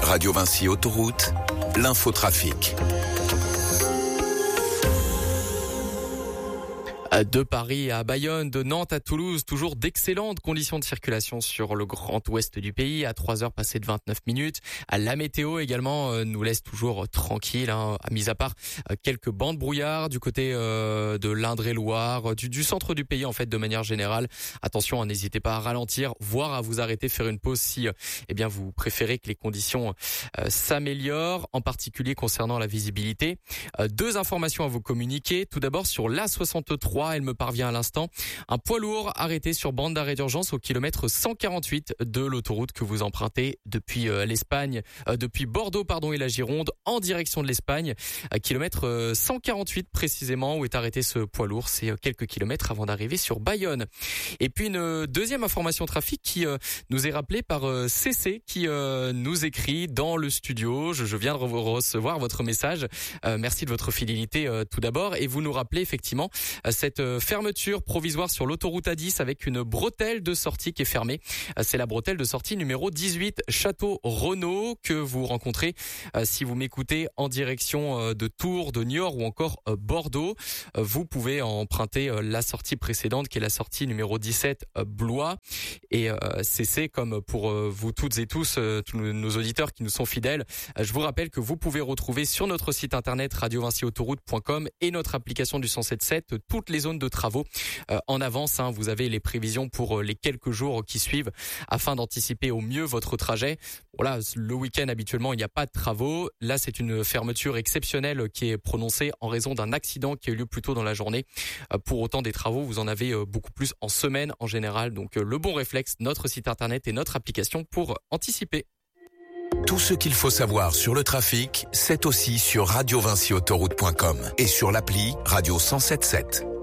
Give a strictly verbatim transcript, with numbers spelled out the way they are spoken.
Radio Vinci Autoroute, l'infotrafic. De Paris à Bayonne, de Nantes à Toulouse, toujours d'excellentes conditions de circulation sur le grand ouest du pays, à trois heures passées de vingt-neuf minutes. La météo également euh, nous laisse toujours tranquille, hein, à mis à part euh, quelques bancs de brouillard du côté euh, de l'Indre-et-Loire, du, du centre du pays en fait de manière générale. Attention, hein, n'hésitez pas à ralentir, voire à vous arrêter, faire une pause si euh, eh bien vous préférez que les conditions euh, s'améliorent, en particulier concernant la visibilité. Euh, deux informations à vous communiquer. Tout d'abord sur l'A soixante-trois. Elle me parvient à l'instant. Un poids lourd arrêté sur bande d'arrêt d'urgence au kilomètre cent quarante-huit de l'autoroute que vous empruntez depuis euh, l'Espagne, euh, depuis Bordeaux pardon et la Gironde en direction de l'Espagne. À kilomètre euh, cent quarante-huit précisément où est arrêté ce poids lourd. C'est euh, quelques kilomètres avant d'arriver sur Bayonne. Et puis une euh, deuxième information trafic qui euh, nous est rappelée par euh, C C qui euh, nous écrit dans le studio. Je, je viens de re- recevoir votre message. Euh, merci de votre fidélité euh, tout d'abord et vous nous rappelez effectivement euh, cette fermeture provisoire sur l'autoroute A dix avec une bretelle de sortie qui est fermée. C'est la bretelle de sortie numéro dix-huit Château Renaud que vous rencontrez si vous m'écoutez en direction de Tours, de Niort ou encore Bordeaux. Vous pouvez emprunter la sortie précédente qui est la sortie numéro dix-sept Blois. Et C C, comme pour vous toutes et tous, tous nos auditeurs qui nous sont fidèles, je vous rappelle que vous pouvez retrouver sur notre site internet radio vinci autoroute point com et notre application du cent sept sept toutes les zones de travaux euh, en avance. Hein, vous avez les prévisions pour euh, les quelques jours qui suivent afin d'anticiper au mieux votre trajet. Voilà, le week-end habituellement il n'y a pas de travaux. Là c'est une fermeture exceptionnelle qui est prononcée en raison d'un accident qui a eu lieu plus tôt dans la journée. Euh, pour autant des travaux vous en avez euh, beaucoup plus en semaine en général. Donc euh, le bon réflexe, notre site internet et notre application pour anticiper. Tout ce qu'il faut savoir sur le trafic, c'est aussi sur radio vinci autoroute point com et sur l'appli Radio cent sept sept.